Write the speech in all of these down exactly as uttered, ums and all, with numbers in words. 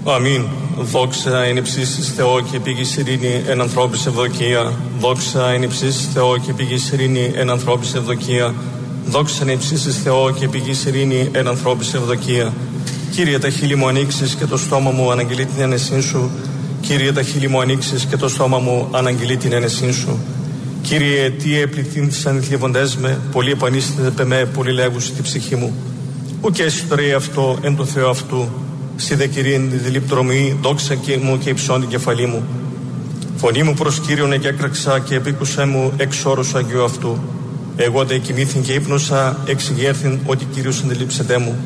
Αμήν. Δόξα εν υψίστοις Θεό και πήγης ειρήνη εν ανθρώπης ευδοκία. Δόξα εν υψίστοις Θεό και πήγης ειρήνη εν ανθρώπης ευδοκία. Δόξα εν υψίστοις Θεό και πήγης ειρήνη εν ανθρώπης ευδοκία. Κύριε, τα χείλη μου ανοίξεις και το στόμα μου αναγγελεί την ένεσήν σου. Κύριε, τα χείλη μου ανοίξεις και το στόμα μου αναγγελεί την ένεσήν σου. Κύριε, τι επληθύνθησαν οι θλιβοντές με, πολλοί επανίσταται με, πολλοί λέγουσι τη ψυχή μου. Ουκ εσωτερεί αυτό εν το Θεό αυτού. Στη δε Κυρίν τη δηλήπτρωμή, δόξα και μου και υψών την κεφαλή μου. Φωνή μου προς Κύριον εκέκραξα και επίκουσέ μου εξ όρους του Αγίου αυτού. Εγώ δε κοιμήθην και ύπνωσα, εξηγέρθην ότι Κύριος αντιλήψεται μου.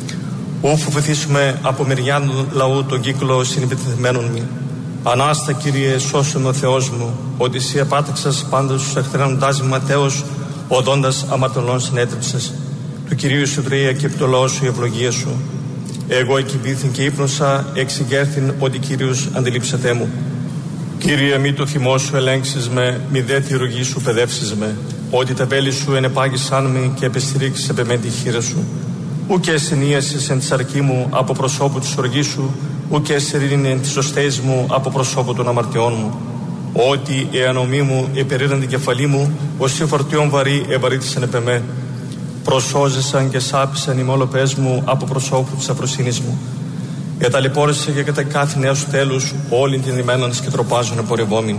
Ου φοβηθήσουμε από μεριάν λαού τον κύκλο συνυπητεθμένων μου. Ανάστα, Κύριε, σώσε με ο Θεός μου, ότι εσύ επάταξας πάντα στους εχθρανοντάς ματέως, οδόντας αμαρτωλών συνέτριψες. Του Κυρίου σωτηρία και επί το λαό σου η ευλογία σου. Εγώ εκοιμήθην και ύπνωσα, εξηγέρθην ότι Κύριος αντιλήψεται μου. Κύριε, μη το θυμό σου ελέγξεις με, μη δε τη ρογή σου παιδεύσεις με, ότι τα βέλη σου ενεπάγησαν με και επεστηρίξεις επ' εμέ τη χείρα σου. Ουκ εσυνίασες εν τη αρκή μου από προσώπου της οργής σου, ουκ εσερήνη εν τη σωστές μου από προσώπου των αμαρτιών μου. Ότι η ανομή μου επερήραν την κεφαλή μου, ως η φορτιόν βαρύ ευαρύτησαν επ' εμέ. Προσώζεσαν και σάπησαν οι μόλοπες μου από προσώπου της αφροσύνης μου. Εταλαιπώρησε και κατά κάθε νέο σου τέλους όλην την ημέναν και τροπάζουν επορευόμην.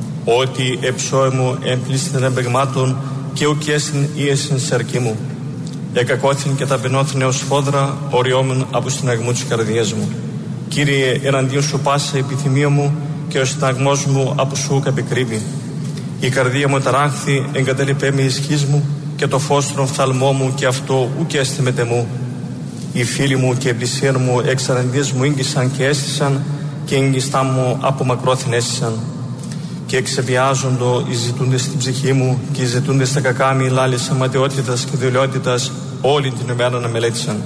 Ότι εψώε μου εμπλήστην εμπεγμάτων και ουκ έσυν ίεσυν σε αρκή μου. Εκακώθην και ταπεινώθην έως φόδρα, οριόμουν από συναγμού της καρδιάς μου. Κύριε, εναντίον σου πάσα η επιθυμία μου και ο συναγμός μου από σου καπεκρύβει. Η καρδία μου ταράχθη, εγκατέλειπε με ισχύς μου και το φως των φθαλμό μου και αυτό ουκ έστημεται μου. Οι φίλοι μου και οι πλησίαν μου εξ αρενδίας μου ίγγισαν και έστησαν και ίγγιστά μου από μακρόθυν έστησαν. Και εξεβιάζοντο οι ζητούντες στην ψυχή μου και οι ζητούντες στα κακά μη λάλης αματαιότητας και δουλειότητας όλη την ημέρα να μελέτησαν.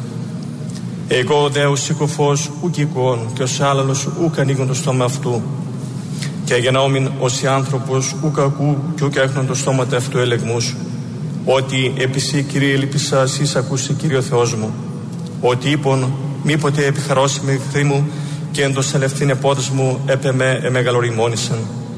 Εγώ δε ο σηκωφός ουκ εικόν και ως άλλαλος ουκ ανοίγουν το στόμα αυτού. Και γεννόμην ως οι άνθρωπος ουκ ακού και ουκ έχνον το στόμα αυτού ελεγμούς. Ότι επί σύ, Κύριε, λυπησα σεις ακούσει, Κύριε ο Θεός μου. Ότι είπον μήποτε επιχαρώσει με εχθροί μου και εν το σελευτήν επόδες μου έπε με εμεγαλοριμόνησαν.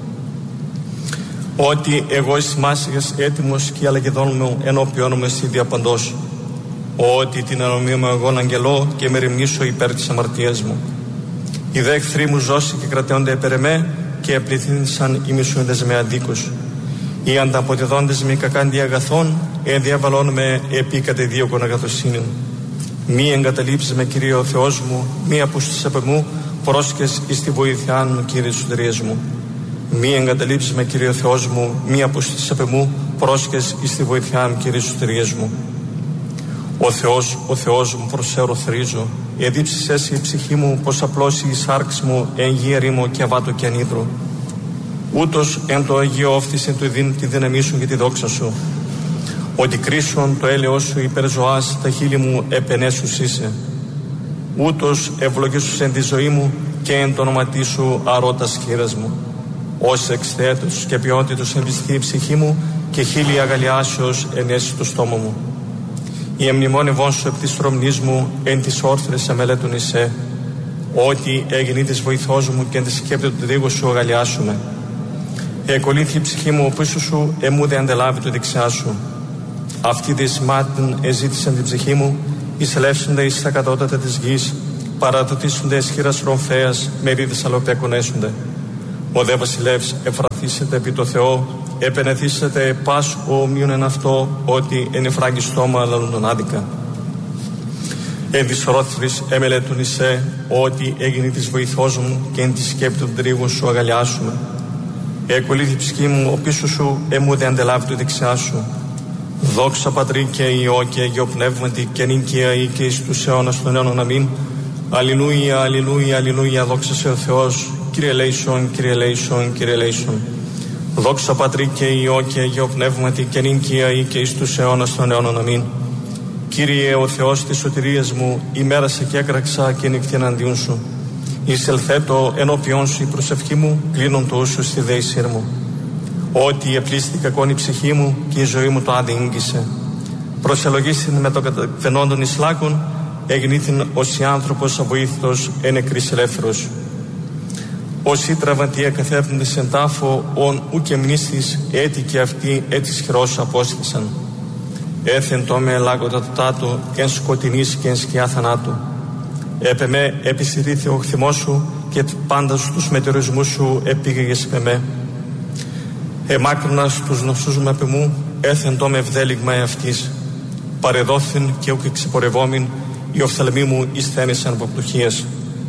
Ότι εγώ εις μάσηγες έτοιμος και αλλαγεδόν μου ενώπιόν μου εσύ διαπαντός. Ότι την ανομία μου εγώ αγγελώ και με ρημνήσω υπέρ της αμαρτίας μου. Οι δε εχθροί μου ζώσει και κρατέονται επέρ εμέ και επληθύνησαν οι μισούντες με αδίκους. Οι ανταποδιδόντες με κακάντι αγαθών ενδιαβαλών με επί κατεδίωκον αγαθοσύνην. Μη εγκαταλείψεις με, Κύριε ο Θεός μου, μη απούστης απ' εμού, πρόσκες εις τη βοήθειά μου, Κύριε της σωτηρίας μου. Μη εγκαταλείψεις με, Κύριε ο Θεός μου, μη απούστης απ' εμού, πρόσκες εις τη βοήθειά μου, Κύριε της σωτηρίας μου. Ο Θεός, ο Θεός μου, προσέρω θρίζω, εδίψεις εσύ η ψυχή μου, πως απλώσει η σάρξ μου, εν γη ερήμο και αβάτο και ανίδρο. Ούτως εν το Αγίο όφθησιν του δίν τη δύναμή σου και τη δόξα σου. Ότι κρίσον το έλεος σου υπέρ ζωάς, τα χείλη μου επενέσους είσαι. Ούτως ευλογήσους εν τη ζωή μου και εν το όνοματί σου αρώτας χείρας μου. Ως εξθέτως και ποιότητος εμπιστεί η ψυχή μου και χείλη αγαλιάσεως ενέσει το στόμα μου. Η εμνημόνευόν σου επ' της στρομνής μου εν της όρθρες αμελέτων εισέ. Ότι έγινε της βοηθός μου και εν της σκέπτε του δίγου σου αγαλιάσουμε. Εκολύθη η ψυχή μου ο πίσω σου, εμού δε αντελάβει το δεξιά σου. Αυτοί δε σημάτιν εζήτησαν την ψυχή μου, εισελεύσονται εις τα κατώτατα της γης, παραδοτήσονται εσχήρας ρομφέας, μερίδες αλλοπέκονέσονται. Ο δε βασιλεύς εφραθήσετε επί το Θεό, επενεθήσετε πας ο ομοίων εν αυτό, ότι εν εφράγει στόμα λαλούν τον άδικα. Εν της ρόθρης εμελέτουν εισέ, ότι έγινε της βοηθός μου και εν της σκέπτη των τρίγων σου αγαλιάσουμε. Εκολύθη η ψυχή μου ο πίσω σου, εμού δε αντελάβει το δεξιά σου. Δόξα Πατρί και Υιό και Αγίο Πνεύματι και νίκαια ή και εις τους αιώνας των αιώνων αμήν. Αλληλούια, αλληλούια, αλληλούια, δόξα σε ο Θεός. Κύριε ελέησον, Κύριε ελέησον, Κύριε ελέησον. Δόξα Πατρί και Υιό και Αγίο Πνεύματι και νίκαια ή και εις τους αιώνας των αιώνων αμήν. Κύριε ο Θεός της σωτηρίας μου, ημέρασε και έκραξα και νύχτη εναντίον σου. Εισελθέτω ενώπιον σου η προσευχή μου, κλείνον το ούσου στη δέησήρ μου. Ότι επλήστη κακόν η ψυχή μου και η ζωή μου το άδει ίγγισε. Προσελογήσιν με το καταφαινόντων εις λάκων εγνήθην ως η άνθρωπος αβοήθητος εν νεκρής ελεύθερος. Όσοι τραβαντία καθέπνοντες εν τάφο, ον ουκ εμνίστης, έτη και αυτοί έτης χειρός απόστησαν. Έθεν το με ελάγοντα του τάτου, εν σκοτεινής και εν σκιά θανάτου. Έπε με επισυρίθη ο χθιμός σου, και πάντα στους μετεωρισμούς σου επήγαγες με με. Εμάκρυνας τους νοσούς με επί μου, έθεν το με ευδέλιγμα εαυτής. Παρεδόθην και ουκ εξυπορευόμην, οι οφθαλμοί μου ισθένησαν από πτωχίες.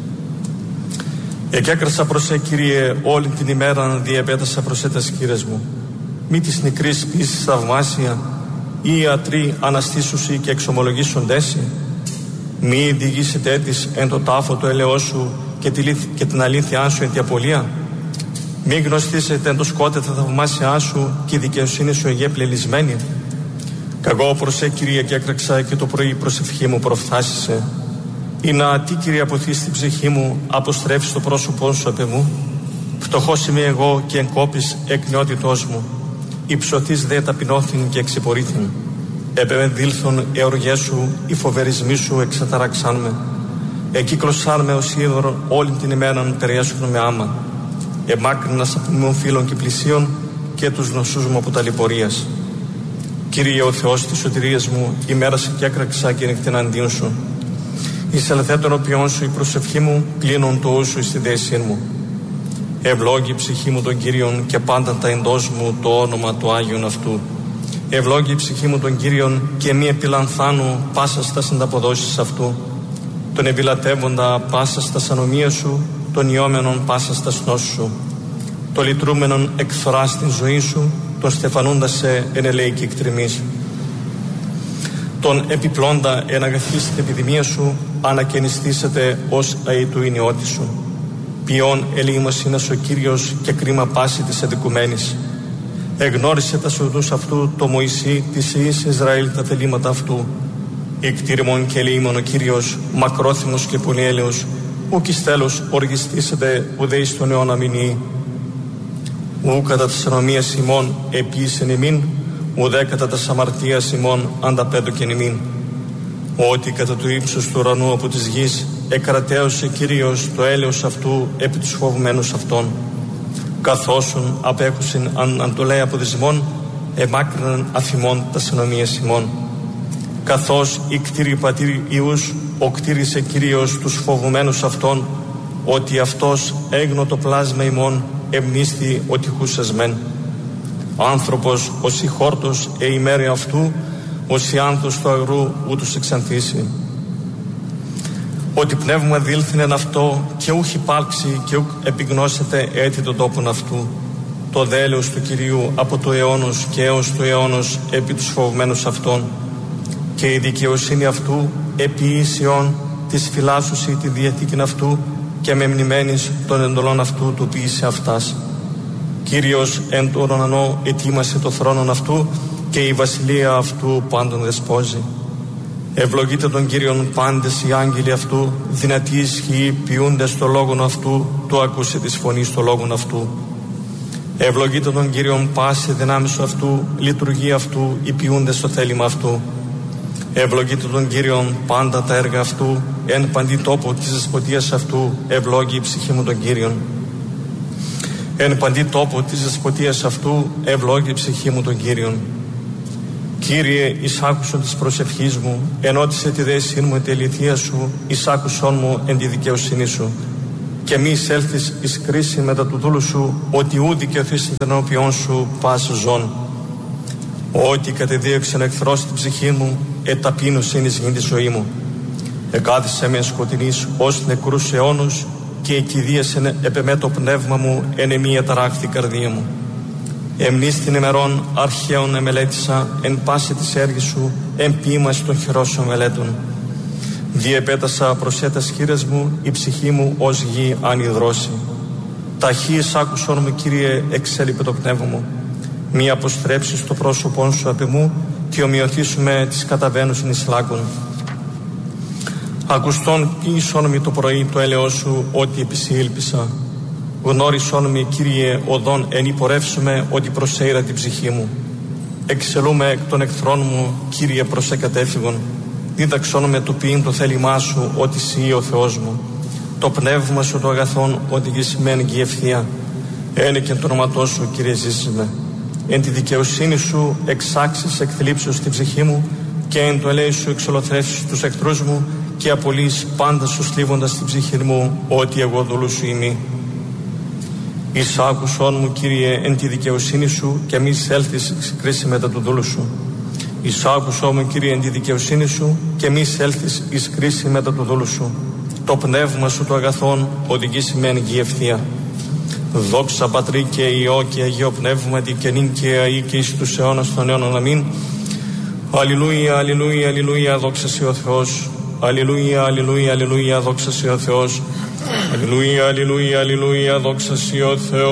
Εκέκρασα προς σε, Κύριε, όλη την ημέρα διεπέτασα προς σε τας κύριες μου. Μη της νικρής πίστης θαυμάσια, ή ιατροί αναστήσουσι και εξομολογήσοντέσι. Μη διηγήσετε της εν το τάφο το έλεος σου και, τη, και την αλήθειά σου εν τη απολία. Μη γνωστήσετε εν το σκότε τα θαυμάσια σου και η δικαιοσύνη σου εγέ πλελισμένη. Καγώ προς σε, Κύριε, και έκραξα και το πρωί προσευχή μου προφθάσισε. Ή να τι, Κύριε, αποθείς την ψυχή μου, αποστρέφεις το πρόσωπό σου επ' μου. Φτωχός είμαι εγώ και εγκόπης εκ νεότητός μου. Υψωθείς δε ταπεινώθην και εξυπορήθην. Έπε με δήλθον εοργές σου, οι φοβερισμοί σου εξαταραξάν με. Εκύκλωσάν με ως είδωρο όλη την ημέραν περιέσχουν με άμα. Εμάκρυνας από μου φίλων και πλησίων και τους νοσούς μου από τα λιπορίας. Κύριε ο Θεός της σωτηρίας μου, ημέρασε και έκραξα και νυχτήν αντίον σου. Εις ελθέτων οποίων σου η προσευχή μου, κλείνουν το ούσου εις τη δέσιν μου. Ευλόγη η ψυχή μου τον Κύριον και πάντα τα εντός μου το όνομα του Άγιον αυτού. Ευλόγη η ψυχή μου τον Κύριον και μη επιλανθάνου πάσα στα συνταποδόσεις αυτού. Τον επιλατεύοντα πάσα στα ανομία σου, τον ιόμενον πάσα στα νόσου σου. Το λυτρούμενον εκθορά στην ζωή σου, τον στεφανούντα σε εν ελεϊκή εκτριμής. Τον επιπλώντα εν αγαθής την επιδημία σου, ανακαινιστήσετε ως αή του ηνιώτη σου. Ποιόν ελεημοσύνας ο Κύριος και κρίμα πάση της αδικουμένης. Εγνώρισε τα σοδούς αυτού το Μωυσή της Ιης Ισραήλ τα θελήματα αυτού. Ικτήριμον και ελεήμον ο Κύριος, μακρόθυμος και πολυέλεος, ουκ εις τέλος οργιστήσετε ουδέ εις τον αιώνα μηνύει. Ου κατά τας ανομίας ημών επίησεν ημίν, ουδέ κατά τας αμαρτίας ημών ανταπέδωκεν ημίν. Ότι κατά του ύψους του ουρανού από της γης εκρατέωσε Κύριος το έλεος αυτού επί τους φοβουμένους αυτών. Καθόσον απέχουσιν αν αντολέ από δεσμών, εμάκρυναν αφημών τας ανομίας ημών. Καθώς η κτήρη πατήρ Ιούς, ο κτήρισε Κύριος τους φοβουμένους αυτών, ότι αυτός έγνω το πλάσμα ημών, εμνίσθη ότι χούσασμεν. Άνθρωπος ως η χόρτος ε ημέρη αυτού, ως η άνθος του αγρού ούτως εξανθήσει. Ότι πνεύμα δήλθυνεν αυτό και ούχ υπάρξει και ούχ επιγνώσετε έτη των τόπων αυτού. Το δέλεος του Κυρίου από το αιώνος και έως το αιώνος επί τους φοβμένους αυτών. Και η δικαιοσύνη αυτού επί ίσιον της φυλάσσουσι τη διαθήκην αυτού και με μνημένης των εντολών αυτού του ποιήσε αυτάς. Κύριος εν τον ουρανό ετοίμασε το θρόνον αυτού και η βασιλεία αυτού πάντων δεσπόζει. Ευλογείτε τον Κύριον πάντες οι άγγελοι αυτού, δυνατοί ισχύοι ποιούντες το λόγον αυτού, το ακούσε της φωνής το λόγον αυτού. Ευλογείτε τον Κύριον πάση δυνάμεις αυτού, λειτουργεί αυτού, οι ποιούντες το θέλημα αυτού. Ευλογείτε τον Κύριον πάντα τα έργα αυτού, εν παντή τόπο της δεσποτείας αυτού, ευλόγει η ψυχή μου τον Κύριον. Εν παντή τόπο της δεσποτείας αυτού, ευλόγει η ψυχή μου τον Κύριον. Κύριε, εισάκουσον της προσευχής μου, ενώτισε τη δέσιν μου εν τη αληθεία σου, εισάκουσον μου εν τη δικαιοσύνη σου. Και μη εισέλθεις εις κρίση μετά του δούλου σου, ότι ου δικαιωθείς την ενώπιόν σου πας ζών. Ότι κατεδίωξεν εχθρός την ψυχή μου, εταπείνωσεν εις γην τη ζωή μου. Εκάθισε με σκοτεινής ως νεκρούς αιώνους και εκηδίασεν επεμέ το πνεύμα μου εν εμή αταράχθη καρδία μου. Εμνείς την ημερών αρχαίων εμελέτησα εν πάση της έργης σου, εν ποίημας των χειρών σου μελέτων. Διεπέτασα προσέτας χείρες μου, η ψυχή μου ως γη ανυδρώσει. Ταχύ εισάκουσον μου, Κύριε, εξέλιπε το πνεύμα μου. Μη αποστρέψεις το πρόσωπόν σου απ' εμού και ομοιωθήσουμε τις καταβαίνουσιν εις λάκων. Ακουστών ποιήσον μη το πρωί το έλεος σου, ότι επισύλπισα. Γνώρισόν με, Κύριε, οδόν εν υπορεύσουμε, ότι προσέειρα την ψυχή μου. Εξελούμε εκ των εχθρών μου, Κύριε, προς εκατέφυγον. Δίδαξόν με του ποιήν το θέλημά σου, ότι εσύ ο Θεός μου. Το πνεύμα σου το αγαθόν, ότι γησημένη και η ευθεία. Ένε και το όνοματό σου, Κύριε, ζήσεις με. Εν τη δικαιοσύνη σου εξάξεις εκθλίψεως την ψυχή μου, και εν το ελέη σου εξολοθρεύσεις τους εχθρούς μου, και απολύεις πάντα σου σλίβοντας την ψυχή μου, ότι εγώ δούλου σου είμαι. Εις άκουσόν μου, Κύριε, εν τη δικαιοσύνη σου, και μη σέλθεις εις κρίση μετά του δούλου σου. Εις άκουσόν μου, Κύριε, εν τη δικαιοσύνη σου, και μη σέλθεις εις κρίση μετά του δούλου σου. Το πνεύμα σου το αγαθόν οδηγεί σημαίνει και η ευθεία. Δόξα Πατρί και Υιό και Αγίο Πνεύματι, και νυν και αεί και εις τους αιώνας των αιώνων. Αμήν. Αλληλούια, αλληλούια, αλληλούια, δόξα σοι ο Θεός. Αλληλούια, αλληλούια, αλληλούια, δόξα σοι ο Θεός. Αλληλούια, αλληλούια, αλληλούια, δόξα σοι ο Θεός.